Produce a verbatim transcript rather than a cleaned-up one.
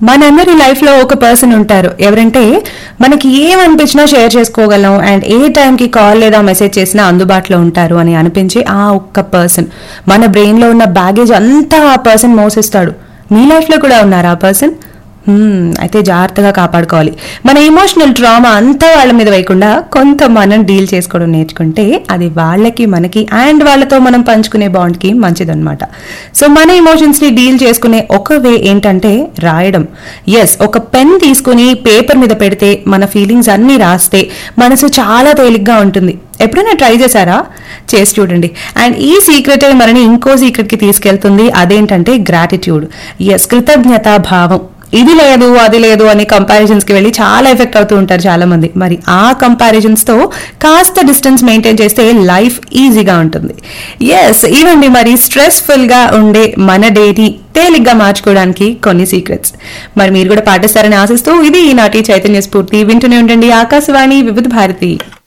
మనందరి లైఫ్ లో ఒక పర్సన్ ఉంటారు, ఎవరంటే మనకి ఏమనిపించినా షేర్ చేసుకోగలం అండ్ ఏ టైంకి కాల్ లేదా మెసేజ్ చేసినా అందుబాటులో ఉంటారు అని అనిపించే ఆ ఒక్క పర్సన్. మన బ్రెయిన్ లో ఉన్న బ్యాగేజ్ అంతా ఆ పర్సన్ మోసిస్తాడు. మీ లైఫ్ లో కూడా ఉన్నారు ఆ పర్సన్? అయితే జాగ్రత్తగా కాపాడుకోవాలి. మన ఎమోషనల్ ట్రామా అంతా వాళ్ళ మీద వేయకుండా కొంత మనం డీల్ చేసుకోవడం నేర్చుకుంటే అది వాళ్ళకి మనకి అండ్ వాళ్ళతో మనం పంచుకునే బాండ్కి మంచిదన్నమాట. సో మన ఎమోషన్స్ ని డీల్ చేసుకునే ఒక వే ఏంటంటే రాయడం. ఎస్, ఒక పెన్ తీసుకుని పేపర్ మీద పెడితే మన ఫీలింగ్స్ అన్ని రాస్తే మనసు చాలా తేలిగ్గా ఉంటుంది. ఎప్పుడైనా ట్రై చేశారా? చేసి చూడండి. అండ్ ఈ సీక్రెట్ మనని ఇంకో సీక్రెట్ కి తీసుకెళ్తుంది. అదేంటంటే గ్రాటిట్యూడ్. ఎస్, కృతజ్ఞతా భావం. ఇది లేదు అది లేదు అని కంపారిజన్స్ కి వెళ్ళి చాలా ఎఫెక్ట్ అవుతూ ఉంటారు చాలా మంది. మరి ఆ కంపారిజన్స్ తో కాస్త డిస్టెన్స్ మెయింటైన్ చేస్తే లైఫ్ ఈజీగా ఉంటుంది. ఎస్, ఇవండి మరి స్ట్రెస్ఫుల్ గా ఉండే మన డేని తేలిగ్గా మార్చుకోవడానికి కొన్ని సీక్రెట్స్. మరి మీరు కూడా పాటిస్తారని ఆశిస్తూ ఇది ఈనాటి చైతన్య స్ఫూర్తి. వింటూనే ఉండండి ఆకాశవాణి వివిధ భారతి.